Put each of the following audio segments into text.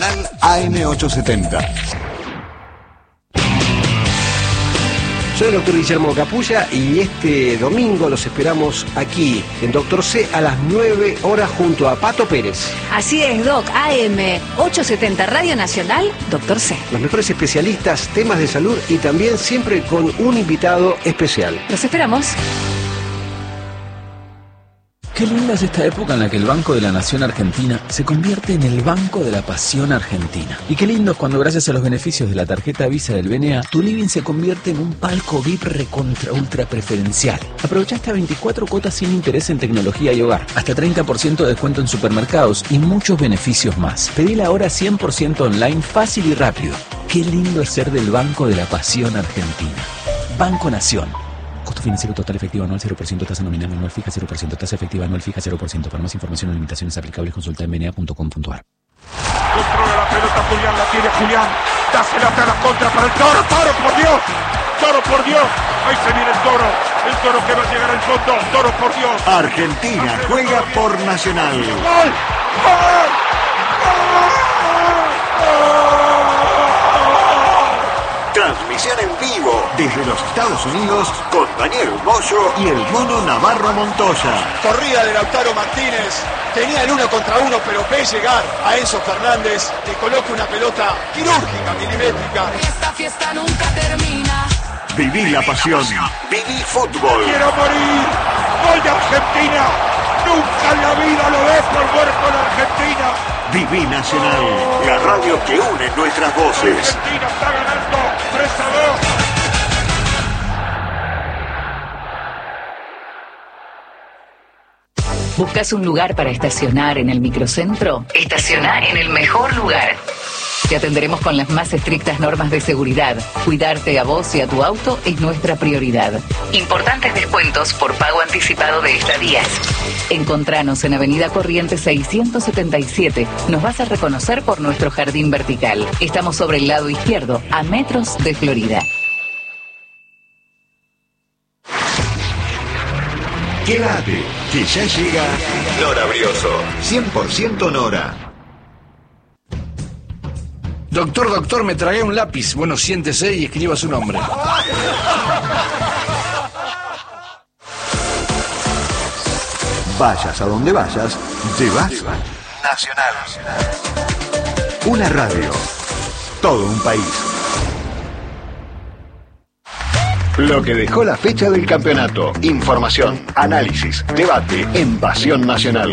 Nacional AM870. Soy el doctor Guillermo Capulla y este domingo los esperamos aquí en Doctor C a las 9 horas junto a Pato Pérez. Así es, Doc, AM870 Radio Nacional, Doctor C. Los mejores especialistas, temas de salud y también siempre con un invitado especial. Los esperamos. Qué linda es esta época en la que el Banco de la Nación Argentina se convierte en el Banco de la Pasión Argentina. Y qué lindo es cuando gracias a los beneficios de la tarjeta Visa del BNA, tu living se convierte en un palco VIP recontra ultra preferencial. Aprovecha hasta 24 cuotas sin interés en tecnología y hogar, hasta 30% de descuento en supermercados y muchos beneficios más. Pedila ahora 100% online, fácil y rápido. Qué lindo es ser del Banco de la Pasión Argentina. Banco Nación. Costo financiero total efectivo anual 0%, tasa nominal anual fija 0%, tasa efectiva anual fija 0%. Para más información o limitaciones aplicables consulta en bna.com.ar. Controla la pelota Julián, la tiene Julián. Dásela hasta la contra para el Toro. ¡Toro, por Dios! ¡Toro, por Dios! Ahí se viene el Toro. El Toro que va a llegar al fondo. ¡Toro, por Dios! Argentina juega por Nacional. ¡Gol! ¡Gol! Transmisión en vivo desde los Estados Unidos con Daniel Moyo y el Mono Navarro Montoya. Corrida de Lautaro Martínez, tenía el 1 contra 1, pero ve llegar a Enzo Fernández, que coloca una pelota quirúrgica, milimétrica. Esta fiesta nunca termina. Viví la pasión, viví fútbol. ¡Quiero morir! ¡Gol de Argentina! ¡Nunca en la vida lo ves por muerto en Argentina! Viví Nacional, la radio que une nuestras voces. Argentina está ganando 3-2. ¿Buscas un lugar para estacionar en el microcentro? Estaciona en el mejor lugar. Te atenderemos con las más estrictas normas de seguridad. Cuidarte a vos y a tu auto es nuestra prioridad. Importantes descuentos por pago anticipado de estadías. Encontranos en Avenida Corrientes 677. Nos vas a reconocer por nuestro jardín vertical. Estamos sobre el lado izquierdo, a metros de Florida. Quédate, que ya llega Nora Brioso. 100% Nora. Doctor, me tragué un lápiz. Bueno, siéntese y escriba su nombre. Vayas a donde vayas, llevas Nacional. Una radio, todo un país. Lo que dejó la fecha del campeonato. Información, análisis, debate en Pasión Nacional.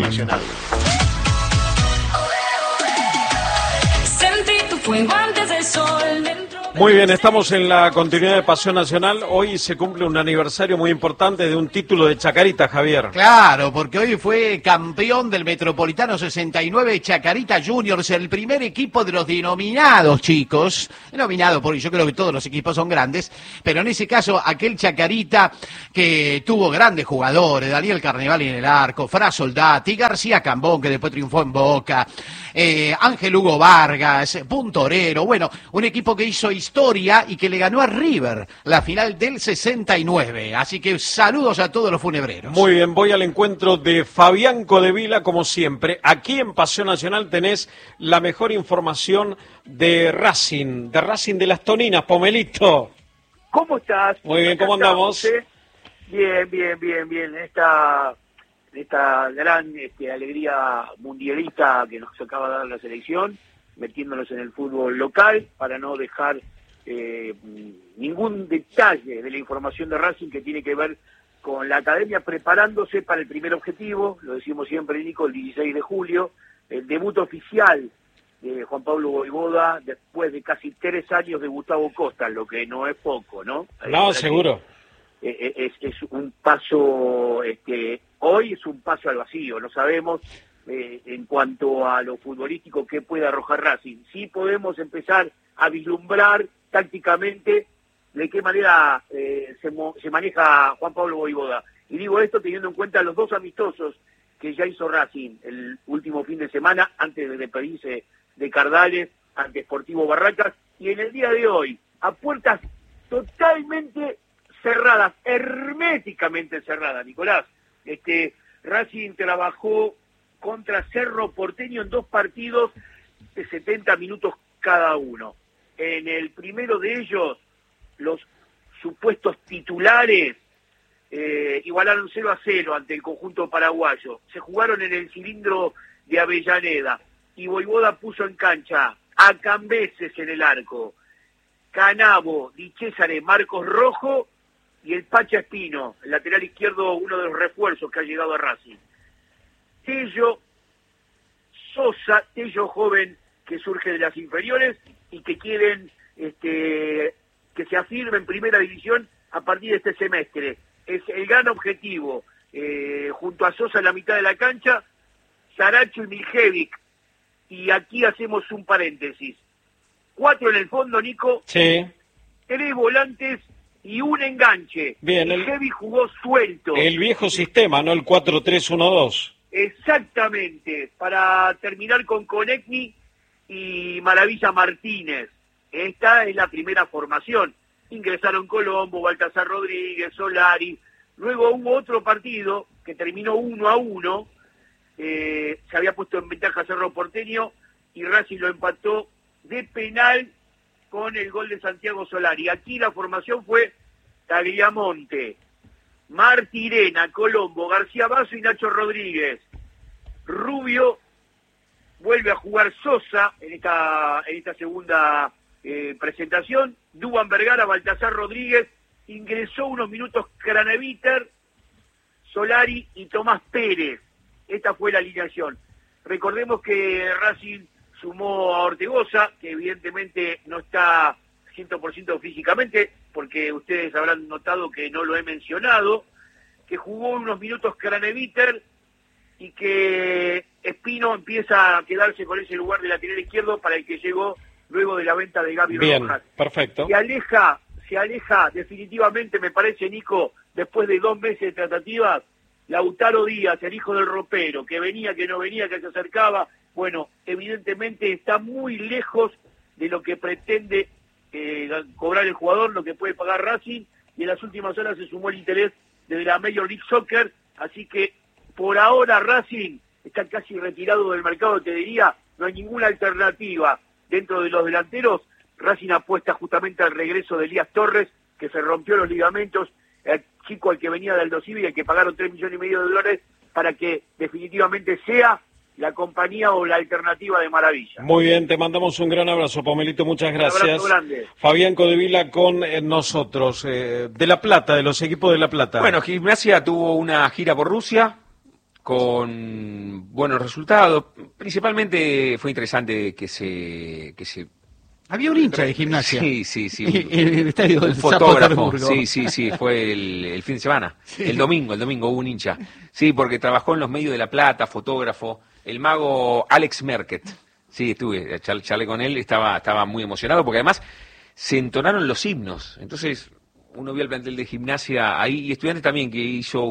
Sentí tu fuego antes del sol dentro de... Muy bien, estamos en la continuidad de Pasión Nacional. Hoy se cumple un aniversario muy importante de un título de Chacarita, Javier. Claro, porque hoy fue campeón del Metropolitano 69 Chacarita Juniors, el primer equipo de los denominados chicos. Denominado porque yo creo que todos los equipos son grandes, pero en ese caso aquel Chacarita que tuvo grandes jugadores, Daniel Carnevali en el arco, Fra Soldati, García Cambón, que después triunfó en Boca, Ángel Hugo Vargas, Puntorero, bueno, un equipo que hizo historia y que le ganó a River la final del 69. Así que saludos a todos los funebreros. Muy bien, voy al encuentro de Fabián Codevila, como siempre. Aquí en Pasión Nacional tenés la mejor información de Racing de las Toninas, Pomelito. ¿Cómo estás? Muy bien, ¿cómo andamos? Bien. Esta gran alegría mundialista que nos acaba de dar la selección, metiéndonos en el fútbol local para no dejar ningún detalle de la información de Racing que tiene que ver con la academia preparándose para el primer objetivo, lo decimos siempre, Nico, el 16 de julio, el debut oficial de Juan Pablo Vojvoda después de casi 3 años de Gustavo Costa, lo que no es poco, ¿no? No, seguro. Es un paso, hoy es un paso al vacío, no sabemos en cuanto a lo futbolístico qué puede arrojar Racing. Sí podemos empezar a vislumbrar tácticamente de qué manera se maneja Juan Pablo Vojvoda. Y digo esto teniendo en cuenta los 2 amistosos que ya hizo Racing el último fin de semana antes de despedirse de Cardales ante Sportivo Barracas, y en el día de hoy, a puertas totalmente cerradas, herméticamente cerradas, Nicolás. Racing trabajó contra Cerro Porteño en 2 partidos de 70 minutos cada uno. En el primero de ellos, los supuestos titulares igualaron 0-0 ante el conjunto paraguayo. Se jugaron en el cilindro de Avellaneda y Voivoda puso en cancha a Cambeses en el arco, Canavo, Di Cesare, Marcos Rojo y el Pacha Espino, el lateral izquierdo, uno de los refuerzos que ha llegado a Racing. Tello Sosa, Tello joven que surge de las inferiores y que quieren que se afirme en primera división a partir de este semestre. Es el gran objetivo, junto a Sosa en la mitad de la cancha, Saracho y Miljevic. Y aquí hacemos un paréntesis. 4 en el fondo, Nico. Sí. 3 volantes y un enganche. Bien, Miljevic jugó suelto. El viejo sistema, ¿no? El 4-3-1-2. Exactamente. Para terminar con Konechny y Maravilla Martínez. Esta es la primera formación. Ingresaron Colombo, Baltasar Rodríguez, Solari. Luego hubo otro partido que terminó 1-1. Se había puesto en ventaja Cerro Porteño y Racing lo empató de penal con el gol de Santiago Solari. Aquí la formación fue Tagliamonte, Martirena, Colombo, García Basso y Nacho Rodríguez. Rubio vuelve a jugar Sosa en esta segunda presentación. Dúban Vergara, Baltasar Rodríguez, ingresó unos minutos Craneviter, Solari y Tomás Pérez. Esta fue la alineación. Recordemos que Racing sumó a Ortegoza, que evidentemente no está 100% físicamente, porque ustedes habrán notado que no lo he mencionado, que jugó unos minutos Craneviter y que Espino empieza a quedarse con ese lugar de lateral izquierdo para el que llegó luego de la venta de Gaby Rojas. Perfecto. Se aleja definitivamente, me parece, Nico, después de 2 meses de tratativas, Lautaro Díaz, el hijo del ropero, que venía, que no venía, que se acercaba. Bueno, evidentemente está muy lejos de lo que pretende cobrar el jugador, lo que puede pagar Racing, y en las últimas horas se sumó el interés de la Major League Soccer, así que por ahora Racing está casi retirado del mercado, te diría, no hay ninguna alternativa dentro de los delanteros. Racing apuesta justamente al regreso de Elías Torres, que se rompió los ligamentos, el chico al que venía del Aldo Civi, al que pagaron $3,5 millones para que definitivamente sea la compañía o la alternativa de Maravilla. Muy bien, te mandamos un gran abrazo, Pomelito, muchas gracias. Un abrazo grande. Fabián Codevila con nosotros, de La Plata, de los equipos de La Plata. Bueno, Gimnasia tuvo una gira por Rusia con buenos resultados. Principalmente fue interesante que se había un hincha de Gimnasia. Sí. El estadio del fotógrafo. Sí, fue el fin de semana. Sí. El domingo hubo un hincha. Sí, porque trabajó en los medios de La Plata, fotógrafo, el mago Alex Merket. Sí, estuve, charlé con él, estaba muy emocionado, porque además se entonaron los himnos. Entonces, uno vio el plantel de Gimnasia ahí, y Estudiantes también, que hizo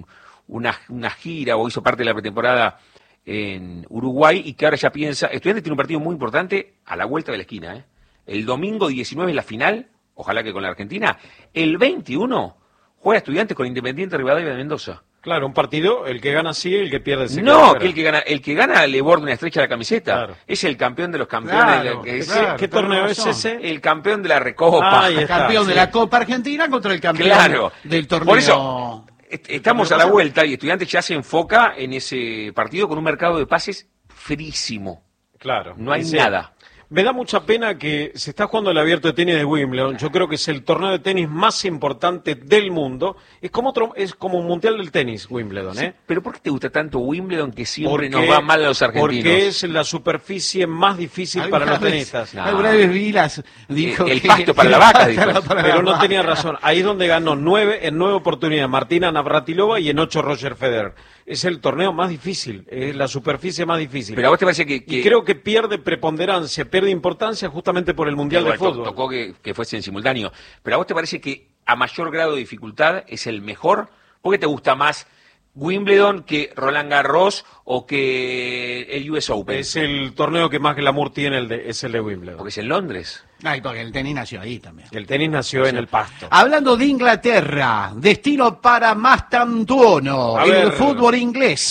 una gira, o hizo parte de la pretemporada en Uruguay, y que ahora ya piensa, Estudiantes tiene un partido muy importante a la vuelta de la esquina, El domingo 19 es la final, ojalá que con la Argentina. El 21 juega Estudiantes con Independiente Rivadavia de Mendoza. Claro, un partido, el que gana sigue, el que pierde se No, que el que gana le borda una estrecha la camiseta. Claro. Es el campeón de los campeones. Claro, ¿Qué torneo es ese? El campeón de la Recopa. El campeón de la Copa Argentina contra el campeón del torneo. Por eso, estamos a la vuelta y Estudiantes ya se enfoca en ese partido con un mercado de pases frísimo. Claro. No hay nada. Me da mucha pena que se está jugando el Abierto de Tenis de Wimbledon. Yo creo que es el torneo de tenis más importante del mundo. Es como un mundial del tenis, Wimbledon, Sí, pero ¿por qué te gusta tanto Wimbledon que siempre nos va mal a los argentinos? Porque es la superficie más difícil para los tenistas. Alguna vez Vilas dijo el pasto para la vaca, dijo. Pero no tenía razón. Ahí es donde ganó en 9 oportunidades Martina Navratilova y en 8 Roger Federer. Es el torneo más difícil, es la superficie más difícil. Pero a vos te parece que... Y creo que pierde preponderancia, pierde importancia justamente por el Mundial de Fútbol. Tocó que fuese en simultáneo. Pero a vos te parece que a mayor grado de dificultad es el mejor. ¿Por qué te gusta más Wimbledon que Roland Garros o que el US Open? Es el torneo que más glamour tiene, es el de Wimbledon. Porque es en Londres. Y porque el tenis nació ahí también. El tenis nació en el pasto. Hablando de Inglaterra, destino para Mastantuono, el fútbol inglés.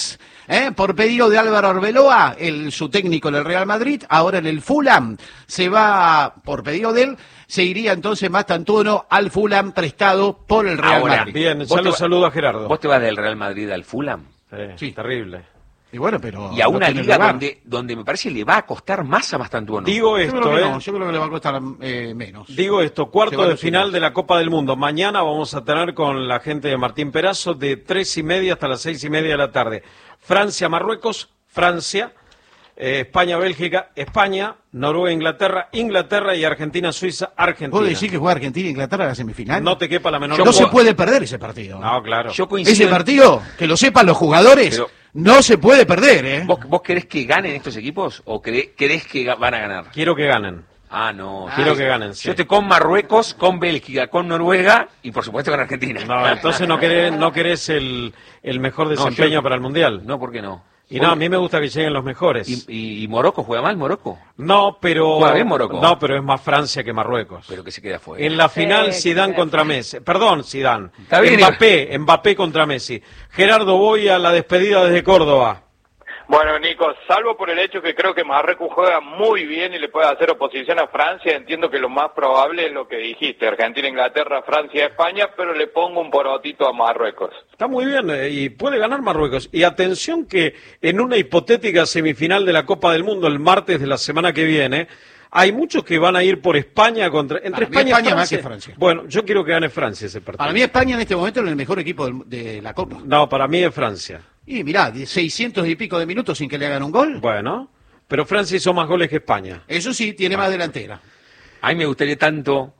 Por pedido de Álvaro Arbeloa, su técnico en el Real Madrid, ahora en el Fulham, se va, por pedido de él, se iría entonces Mastantuono al Fulham prestado por el Real Ahora, Madrid. Bien, ya lo saludo a Gerardo. ¿Vos te vas del Real Madrid al Fulham? Sí, terrible. Y bueno, pero Y a una tiene liga lugar. donde me parece le va a costar más a Mastantuono. Digo Yo esto, creo que no, yo creo que le va a costar menos. Digo esto, Se cuarto van de los final chicos. de la Copa del Mundo. Mañana vamos a tener con la gente de Martín Perazo de 3:30 hasta las 6:30 de la tarde. Francia-Marruecos, Francia, España-Bélgica, España, Noruega-Inglaterra, Inglaterra y Argentina-Suiza, Argentina. ¿Vos decís que juega Argentina e Inglaterra a la semifinal? No te quepa la menor No duda. se puede perder ese partido. No, claro. Yo coincido Ese partido, que lo sepan los jugadores, Pero- no se puede perder, ¿eh? ¿Vos querés que ganen estos equipos o querés que van a ganar? Quiero que ganen. Ah, no. Quiero que ganen, sí. Yo estoy con Marruecos, con Bélgica, con Noruega y por supuesto con Argentina. No, entonces no querés el mejor desempeño para el Mundial. No, ¿por qué no? Y no, a mí me gusta que lleguen los mejores. ¿Y Morocco juega mal, Morocco? No, pero... Juega bien Morocco. No, pero es más Francia que Marruecos. Pero que se queda fuera. En la final, Zidane contra Messi. Perdón, Zidane. Está bien, Mbappé contra Messi. Gerardo, voy a la despedida desde Córdoba. Bueno, Nico, salvo por el hecho que creo que Marruecos juega muy bien y le puede hacer oposición a Francia, entiendo que lo más probable es lo que dijiste, Argentina, Inglaterra, Francia, España, pero le pongo un porotito a Marruecos. Está muy bien y puede ganar Marruecos. Y atención que en una hipotética semifinal de la Copa del Mundo el martes de la semana que viene, hay muchos que van a ir por España contra... Entre Para mí España y España más Francia. que Francia. Bueno, yo quiero que gane Francia ese partido. Para mí España en este momento es el mejor equipo de la Copa. No, para mí es Francia. Y mirá, 600 y pico de minutos sin que le hagan un gol. Bueno, pero Francia hizo más goles que España. Eso sí, tiene más delantera. A mí me gustaría tanto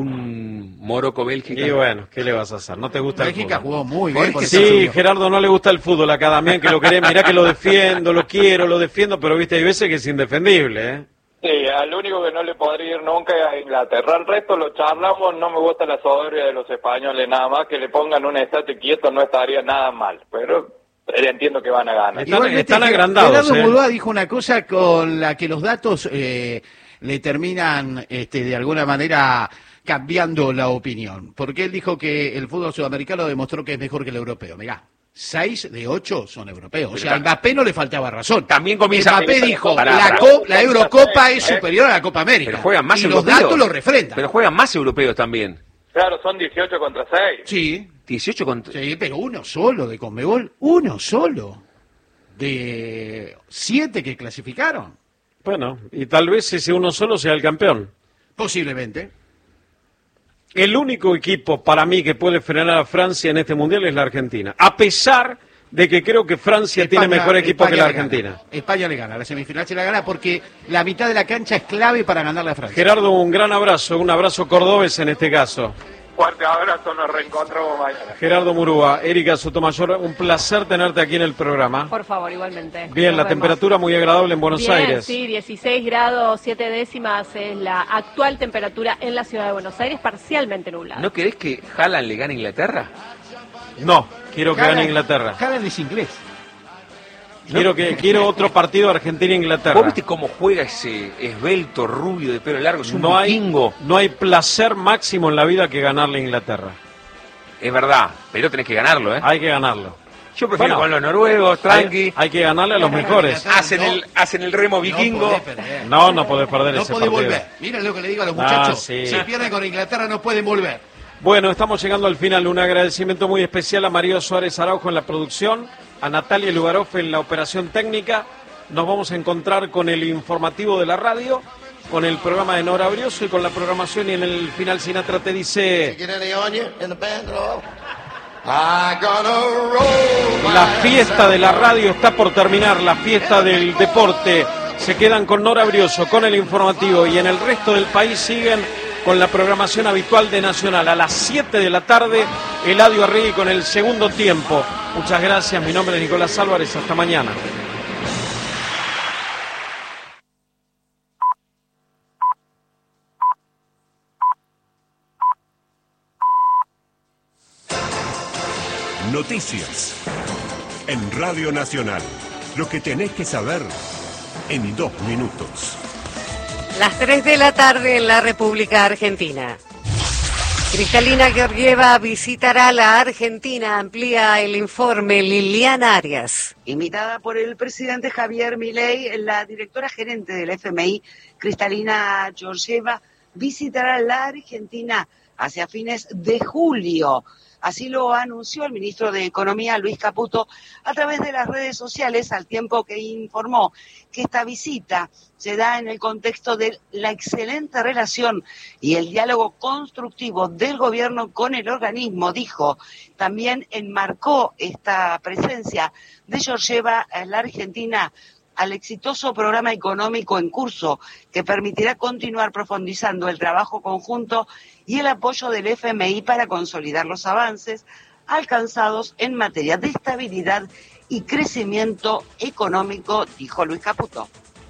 un Morocco-Bélgica. Y bueno, ¿qué le vas a hacer? ¿No te gusta Bélgica el fútbol? jugó muy bien. con Sí, Estados Unidos. Gerardo no le gusta el fútbol acá también, que lo querés, mirá que lo defiendo, lo quiero, lo defiendo, pero viste, hay veces que es indefendible, ¿eh? Sí, al único que no le podría ir nunca es a Inglaterra, al resto lo charlamos, no me gusta la soberbia de los españoles nada más, que le pongan un estate quieto no estaría nada mal, pero entiendo que van a ganar. Están agrandados, Gerardo ¿eh? Mulúa dijo una cosa con la que los datos le terminan de alguna manera cambiando la opinión. Porque él dijo que el fútbol sudamericano demostró que es mejor que el europeo. Mirá, 6 de 8 son europeos. O sea, a Mbappé no le faltaba razón. También comienza... Mbappé dijo, Pará. la Eurocopa es superior a la Copa América. Pero juegan más y los europeos. datos lo refrendan. Pero juegan más europeos también. Claro, son 18 contra 6. Sí. 18 contra... Sí, pero uno solo de Conmebol, uno solo de 7 que clasificaron. Bueno, y tal vez ese uno solo sea el campeón. Posiblemente. El único equipo para mí que puede frenar a Francia en este Mundial es la Argentina. A pesar de que creo que Francia tiene mejor equipo que la le gana. Argentina. España le gana, la semifinal se la gana porque la mitad de la cancha es clave para ganarle a Francia. Gerardo, un gran abrazo, un abrazo cordobés en este caso. Fuerte abrazo, nos reencontramos mañana. Gerardo Murúa, Erika Sotomayor, un placer tenerte aquí en el programa. Por favor, igualmente. Bien, Nos la vemos. temperatura muy agradable en Buenos Bien, Aires. Sí, 16 grados 7 décimas es la actual temperatura en la ciudad de Buenos Aires, parcialmente nublada. ¿No querés que Haaland le gane a Inglaterra? No, quiero que gane Inglaterra. Haaland es inglés. Quiero otro partido Argentina-Inglaterra. ¿Vos viste cómo juega ese esbelto rubio de pelo largo? Es un No vikingo. hay placer máximo en la vida que ganarle a Inglaterra. Es verdad, pero tenés que ganarlo, ¿eh? Hay que ganarlo. Yo prefiero Bueno, con los noruegos, tranqui. Hay que ganarle a los mejores. Hacen el remo vikingo. No podés perder No ese podés partido. volver. Miren lo que le digo a los muchachos. sí. Si pierden con Inglaterra no pueden volver. Bueno, estamos llegando al final. Un agradecimiento muy especial a Mario Suárez Araujo en la producción, a Natalia Lugarov en la operación técnica. Nos vamos a encontrar con el informativo de la radio, con el programa de Nora Brioso y con la programación. Y en el final Sinatra te dice... La fiesta de la radio está por terminar, la fiesta del deporte. Se quedan con Nora Brioso, con el informativo y en el resto del país siguen con la programación habitual de Nacional. A las 7 de la tarde, Eladio Arregui con el segundo tiempo. Muchas gracias, mi nombre es Nicolás Álvarez, hasta mañana. Noticias en Radio Nacional. Lo que tenés que saber en 2 minutos. Las 3 de la tarde en la República Argentina. Kristalina Georgieva visitará la Argentina. Amplía el informe Liliana Arias. Invitada por el presidente Javier Milei, la directora gerente del FMI, Kristalina Georgieva, visitará la Argentina hacia fines de julio. Así lo anunció el ministro de Economía, Luis Caputo, a través de las redes sociales, al tiempo que informó que esta visita se da en el contexto de la excelente relación y el diálogo constructivo del gobierno con el organismo, dijo. También enmarcó esta presencia de Georgieva en la Argentina al exitoso programa económico en curso que permitirá continuar profundizando el trabajo conjunto y el apoyo del FMI para consolidar los avances alcanzados en materia de estabilidad y crecimiento económico, dijo Luis Caputo.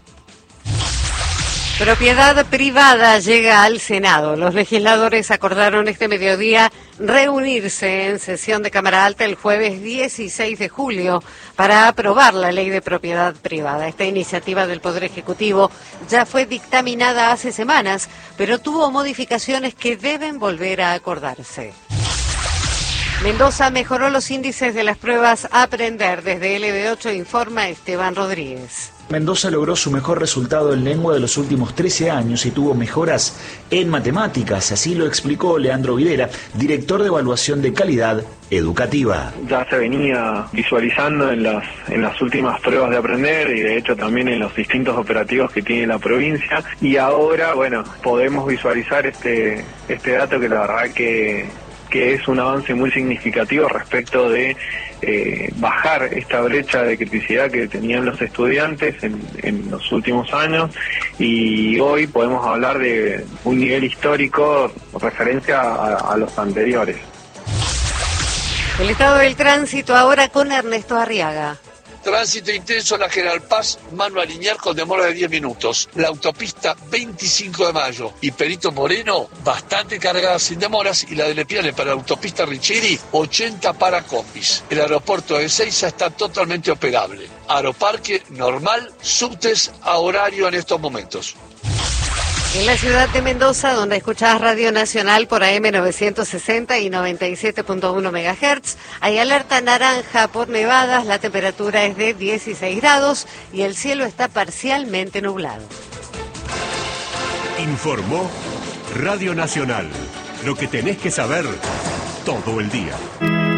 Propiedad privada llega al Senado. Los legisladores acordaron este mediodía reunirse en sesión de Cámara Alta el jueves 16 de julio para aprobar la ley de propiedad privada. Esta iniciativa del Poder Ejecutivo ya fue dictaminada hace semanas, pero tuvo modificaciones que deben volver a acordarse. Mendoza mejoró los índices de las pruebas Aprender. Desde LB8 informa Esteban Rodríguez. Mendoza logró su mejor resultado en lengua de los últimos 13 años y tuvo mejoras en matemáticas, así lo explicó Leandro Videla, director de evaluación de calidad educativa. Ya se venía visualizando en las últimas pruebas de Aprender y de hecho también en los distintos operativos que tiene la provincia, y ahora, bueno, podemos visualizar este dato que la verdad que es un avance muy significativo respecto de bajar esta brecha de criticidad que tenían los estudiantes en los últimos años, y hoy podemos hablar de un nivel histórico referencia a los anteriores. El estado del tránsito ahora con Ernesto Arriaga. Tránsito intenso en la General Paz, Mano a Liniers con demora de 10 minutos. La autopista 25 de Mayo y Perito Moreno, bastante cargada sin demoras. Y la de Lepiane para la autopista Richeri, 80 para combis. El aeropuerto de Ezeiza está totalmente operable. Aeroparque normal, subtes a horario en estos momentos. En la ciudad de Mendoza, donde escuchás Radio Nacional por AM 960 y 97.1 MHz, hay alerta naranja por nevadas, la temperatura es de 16 grados y el cielo está parcialmente nublado. Informó Radio Nacional. Lo que tenés que saber todo el día.